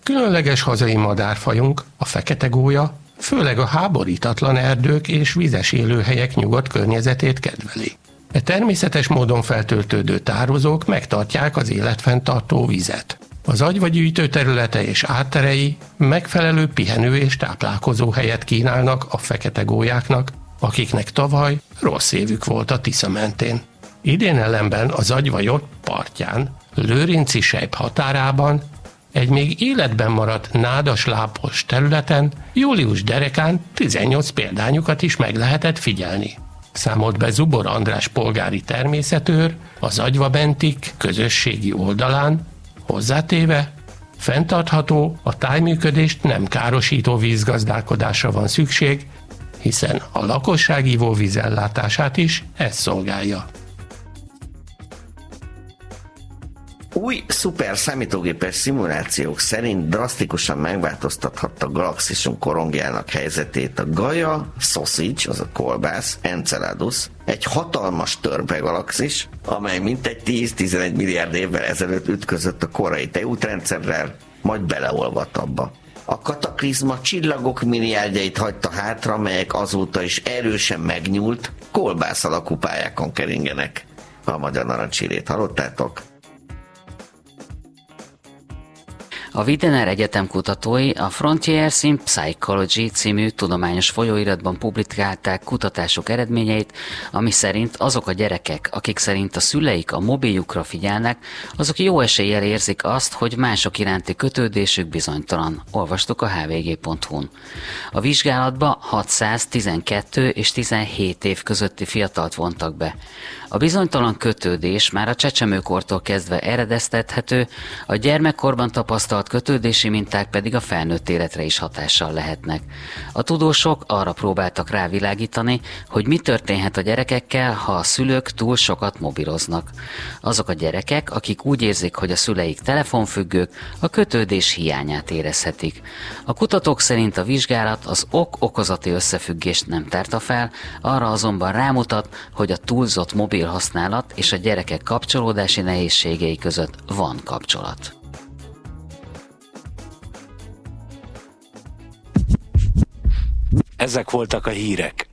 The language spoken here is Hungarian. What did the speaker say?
Különleges hazai madárfajunk, a fekete gólya, főleg a háborítatlan erdők és vizes élőhelyek nyugodt környezetét kedveli. E természetes módon feltöltődő tározók megtartják az életfenntartó vizet. Az agyva gyűjtő területe és átterei megfelelő pihenő és táplálkozó helyet kínálnak a fekete gólyáknak, akiknek tavaly rossz évük volt a Tisza mentén. Idén ellenben az agyva jott partján, Lőrinci sejp határában, egy még életben maradt nádas lápos területen július derekán 18 példányukat is meg lehetett figyelni. Számolt be Zubor András polgári természetőr az Agyvabentik közösségi oldalán, hozzátéve, fenntartható, a tájműködést nem károsító vízgazdálkodásra van szükség, hiszen a lakosság ivóvízellátását is ez szolgálja. Új szuper számítógépes szimulációk szerint drasztikusan megváltoztathatta galaxisunk korongjának helyzetét a Gaia Sausage, az a kolbász, Enceladus, egy hatalmas törpegalaxis, amely mintegy 10-11 milliárd évvel ezelőtt ütközött a korai tejútrendszerrel, majd beleolvadt abba. A kataklizma csillagok milliárdjait hagyta hátra, melyek azóta is erősen megnyúlt, kolbász alakú pályákon keringenek. A Magyar Narancsírét hallottátok? A Widener Egyetem kutatói a Frontiers in Psychology című tudományos folyóiratban publikálták kutatások eredményeit, ami szerint azok a gyerekek, akik szerint a szüleik a mobiljukra figyelnek, azok jó eséllyel érzik azt, hogy mások iránti kötődésük bizonytalan. Olvastuk a hvg.hu-n. A vizsgálatba 612 és 17 év közötti fiatalt vontak be. A bizonytalan kötődés már a csecsemőkortól kezdve eredeztethető, a gyermekkorban tapasztalt kötődési minták pedig a felnőtt életre is hatással lehetnek. A tudósok arra próbáltak rávilágítani, hogy mi történhet a gyerekekkel, ha a szülők túl sokat mobiloznak. Azok a gyerekek, akik úgy érzik, hogy a szüleik telefonfüggők, a kötődés hiányát érezhetik. A kutatók szerint a vizsgálat az ok-okozati összefüggést nem tárta fel, arra azonban rámutat, hogy a túlzott mobil használat és a gyerekek kapcsolódási nehézségei között van kapcsolat. Ezek voltak a hírek.